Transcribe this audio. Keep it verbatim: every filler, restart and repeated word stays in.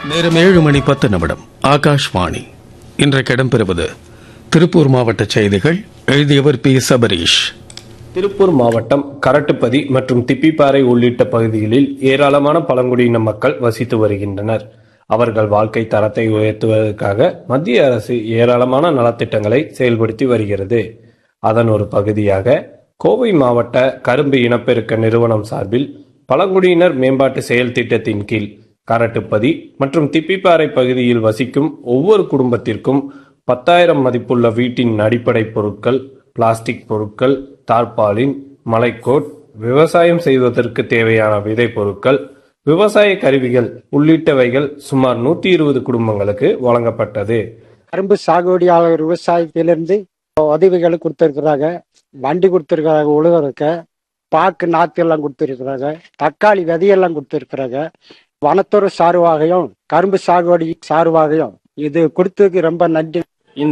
நேரம் ஏழு மணி பத்து நிமிடம். ஆகாஷ்வாணி. இன்றைக்கு இடம்பெறுவது திருப்பூர் மாவட்ட செய்திகள். எழுதியவர் பி சபரீஷ். திருப்பூர் மாவட்டம் கரட்டுப்பதி மற்றும் திப்பிப்பாறை உள்ளிட்ட பகுதிகளில் ஏராளமான பழங்குடியின மக்கள் வசித்து வருகின்றனர். அவர்கள் வாழ்க்கை தரத்தை உயர்த்துவதற்காக மத்திய அரசு ஏராளமான நலத்திட்டங்களை செயல்படுத்தி வருகிறது. அதன் ஒரு பகுதியாக கோவை மாவட்ட கரும்பு இனப்பெருக்க நிறுவனம் சார்பில் பழங்குடியினர் மேம்பாட்டு செயல் திட்டத்தின் கீழ் கரட்டுப்பதி மற்றும் திப்பிப்பாறை பகுதியில் வசிக்கும் ஒவ்வொரு குடும்பத்திற்கும் பத்தாயிரம் மதிப்புள்ள வீட்டின் அடிப்படை பொருட்கள், பிளாஸ்டிக் பொருட்கள், தார்பாலின், மலைக்கோட், விவசாயம் செய்வதற்கு தேவையான விதை பொருட்கள், விவசாய கருவிகள் உள்ளிட்டவைகள் சுமார் நூத்தி இருபது குடும்பங்களுக்கு வழங்கப்பட்டது. கரும்பு சாகுபடியாளர் விவசாயத்திலிருந்து உதவிகள் கொடுத்திருக்கிறாங்க, வண்டி கொடுத்திருக்கிறாங்க, உழுவதற்கு பாக்கு நாத்து எல்லாம் கொடுத்திருக்கிறாங்க, தக்காளி விதையெல்லாம் கொடுத்திருக்கிறாங்க. வனத்துறை சார்பாகையும் கரும்பு சாகுபடி சார்பாகையும் இது கொடுத்ததுக்கு ரொம்ப நன்றி.